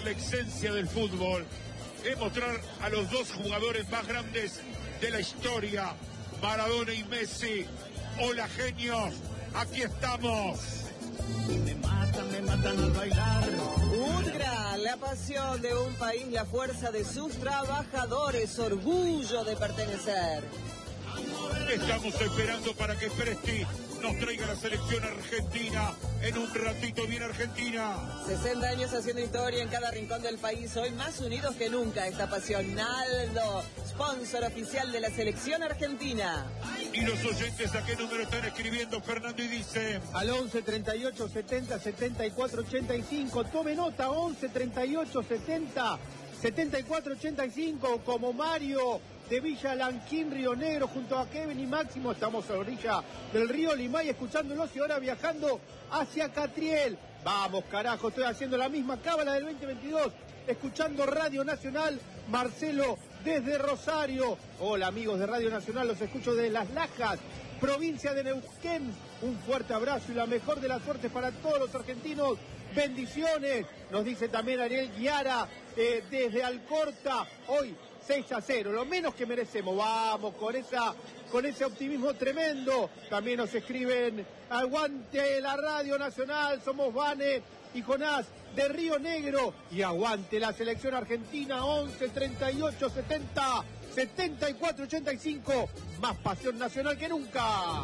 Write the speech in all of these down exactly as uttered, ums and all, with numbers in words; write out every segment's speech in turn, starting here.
la esencia del fútbol, es mostrar a los dos jugadores más grandes de la historia, Maradona y Messi. Hola, genios, aquí estamos. Me matan, me matan al bailar. UTGRA, la pasión de un país, la fuerza de sus trabajadores, orgullo de pertenecer. Estamos esperando para que Presti nos traiga la selección argentina. En un ratito viene Argentina. sesenta años haciendo historia en cada rincón del país. Hoy más unidos que nunca. Esta pasión. Naldo, sponsor oficial de la selección argentina. Y los oyentes, ¿a qué número están escribiendo, Fernando? Y dice... Al once, treinta y ocho, setenta, setenta y cuatro, ochenta y cinco. Tome nota, once, treinta y ocho, setenta, setenta y cuatro, ochenta y cinco. Como Mario de Villa Lanquín, Río Negro, junto a Kevin y Máximo. Estamos a la orilla del río Limay escuchándolos y ahora viajando hacia Catriel. Vamos, carajo, estoy haciendo la misma cábala del veinte veintidós, escuchando Radio Nacional. Marcelo desde Rosario. Hola, amigos de Radio Nacional, los escucho desde Las Lajas, provincia de Neuquén. Un fuerte abrazo y la mejor de las suertes para todos los argentinos. Bendiciones, nos dice también Ariel Guiara eh, desde Alcorta. Hoy seis a cero, lo menos que merecemos. Vamos con esa, con ese optimismo tremendo. También nos escriben: aguante la Radio Nacional, somos Vane y Jonás de Río Negro. Y aguante la selección argentina. Once, treinta y ocho, setenta, setenta y cuatro, ochenta y cinco. Más pasión nacional que nunca.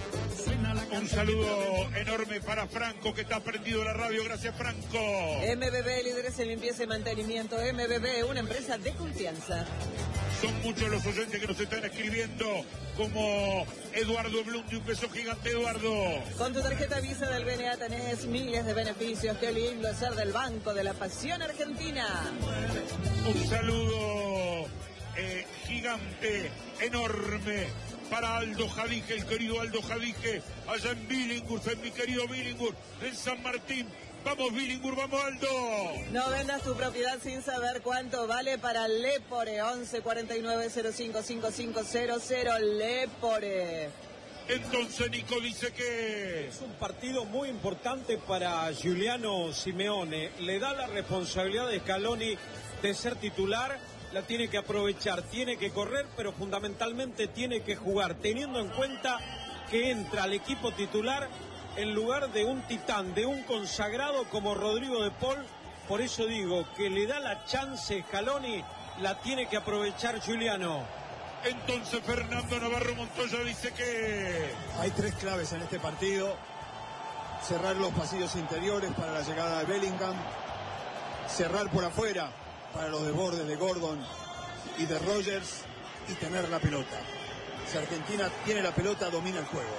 Un saludo enorme para Franco, que está prendido la radio. Gracias, Franco. M B B, líderes en limpieza y mantenimiento. M B B, una empresa de confianza. Son muchos los oyentes que nos están escribiendo, como Eduardo Blum, de un beso gigante, Eduardo. Con tu tarjeta Visa del B N A tenés miles de beneficios. Qué lindo es ser del Banco de la Pasión Argentina. Un saludo eh, gigante, enorme, para Aldo Jadije, el querido Aldo Jadije, allá en Billinghurst, en mi querido Billinghurst, en San Martín. Vamos, Billinghurst, vamos, Aldo. No vendas tu propiedad sin saber cuánto vale para Lepore. Once, cuarenta y nueve, cero cinco, cinco cinco cero cero, Lepore. Entonces Nico dice que... es un partido muy importante para Giuliano Simeone. Le da la responsabilidad de Scaloni de ser titular. La tiene que aprovechar, tiene que correr, pero fundamentalmente tiene que jugar, teniendo en cuenta que entra al equipo titular en lugar de un titán, de un consagrado como Rodrigo de Paul. Por eso digo que le da la chance Scaloni, la tiene que aprovechar Giuliano. Entonces Fernando Navarro Montoya dice que... hay tres claves en este partido: cerrar los pasillos interiores para la llegada de Bellingham, cerrar por afuera para los desbordes de Gordon y de Rogers, y tener la pelota. Si Argentina tiene la pelota, domina el juego.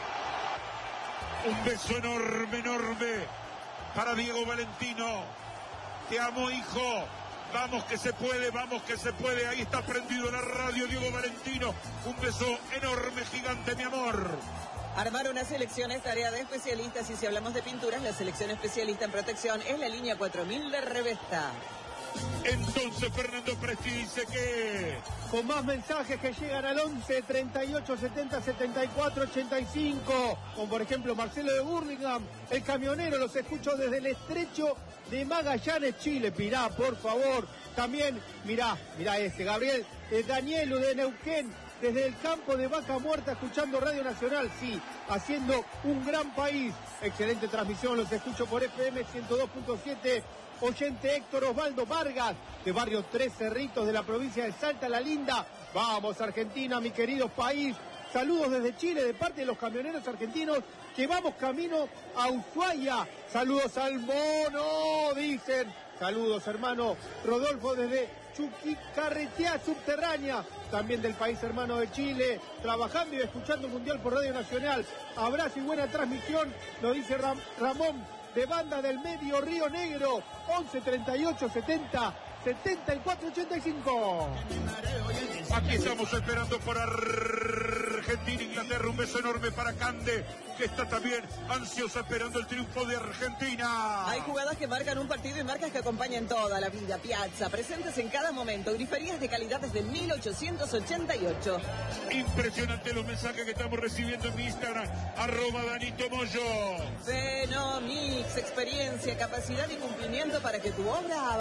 Un beso enorme, enorme para Diego Valentino. Te amo, hijo. Vamos que se puede, vamos que se puede. Ahí está prendido la radio Diego Valentino. Un beso enorme, gigante, mi amor. Armar una selección es tarea de especialistas, y si hablamos de pinturas, la selección especialista en protección es la línea cuatro mil de Revesta. Entonces Fernando Presti dice que... con más mensajes que llegan al once, treinta y ocho, setenta, setenta y cuatro, ochenta y cinco, como por ejemplo Marcelo de Burlingame, el camionero, los escucho desde el estrecho de Magallanes, Chile. Mirá, por favor, también, mirá, mirá este, Gabriel eh, Danielu de Neuquén, desde el campo de Vaca Muerta, escuchando Radio Nacional, sí, haciendo un gran país. Excelente transmisión, los escucho por F M ciento dos punto siete. Oyente Héctor Osvaldo Vargas, de Barrio Tres Cerritos, de la provincia de Salta La Linda. Vamos, Argentina, mi querido país. Saludos desde Chile, de parte de los camioneros argentinos, que vamos camino a Ushuaia. Saludos al mono, dicen. Saludos, hermano Rodolfo, desde Chuquicarretea Subterránea, también del país hermano de Chile, trabajando y escuchando el Mundial por Radio Nacional. Abrazo y buena transmisión, lo dice Ram Ramón, de Banda del Medio, Río Negro. Once, treinta y ocho, setenta, setenta y cuatro, ochenta y cinco. Aquí estamos esperando por Argentina, Inglaterra. Un beso enorme para Cande, que está también ansiosa esperando el triunfo de Argentina. Hay jugadas que marcan un partido y marcas que acompañan toda la vida. Piazza, presentes en cada momento. Griferías de calidad desde mil ochocientos ochenta y ocho. Impresionante los mensajes que estamos recibiendo en mi Instagram, arroba Danito Moyo. Fenomix, experiencia, capacidad y cumplimiento para que tu obra